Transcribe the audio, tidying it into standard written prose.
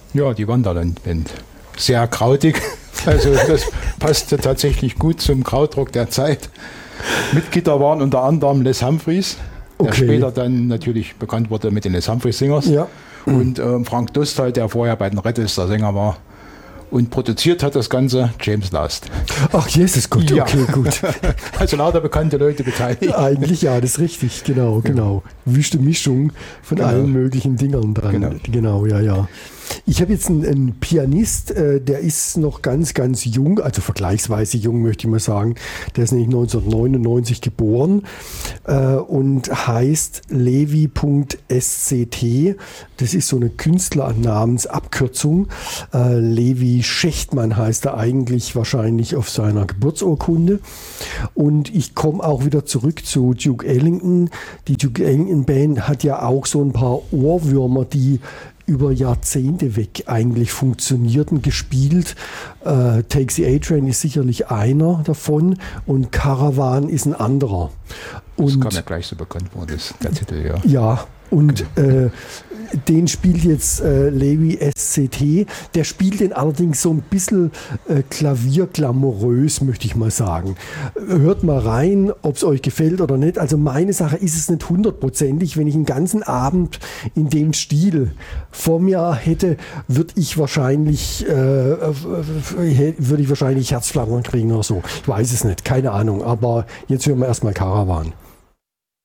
Ja, die Wonderland-Band. Sehr krautig, also das passte tatsächlich gut zum Krautrock der Zeit. Mitglieder waren unter anderem Les Humphreys, der später dann natürlich bekannt wurde mit den Les Humphreys Singers. Ja. Und Frank Dostal, der vorher bei den Rattles der Sänger war. Und produziert hat das Ganze James Last. Ach, Jesus, gut, Ja. okay, gut. Also lauter bekannte Leute beteiligt. Eigentlich ja, das ist richtig, genau. Wüste Mischung von allen möglichen Dingern dran. Genau, ja. Ich habe jetzt einen Pianist, der ist noch ganz, ganz jung, also vergleichsweise jung, möchte ich mal sagen. Der ist nämlich 1999 geboren und heißt Levi.sct. Das ist so eine Künstlernamensabkürzung. Levi Schechtmann heißt er eigentlich wahrscheinlich auf seiner Geburtsurkunde. Und ich komme auch wieder zurück zu Duke Ellington. Die Duke Ellington Band hat ja auch so ein paar Ohrwürmer, die über Jahrzehnte weg eigentlich funktionierten, gespielt. Take the A-Train ist sicherlich einer davon und Caravan ist ein anderer. Das kam ja gleich so bekannt vor, der Titel, ja. Ja, und den spielt jetzt Levi SCT. Der spielt den allerdings so ein bisschen klavierglamourös, möchte ich mal sagen. Hört mal rein, ob es euch gefällt oder nicht. Also meine Sache ist es nicht hundertprozentig. Wenn ich einen ganzen Abend in dem Stil vor mir hätte, würde ich wahrscheinlich Herzflattern kriegen oder so. Ich weiß es nicht, keine Ahnung. Aber jetzt hören wir erstmal Caravan.